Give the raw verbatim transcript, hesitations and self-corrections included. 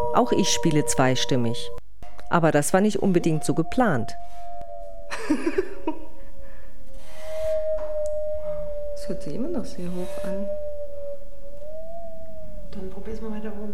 Auch ich spiele zweistimmig. Aber das war nicht unbedingt so geplant. Das hört sich immer noch sehr hoch an. Dann probier's mal weiter rum.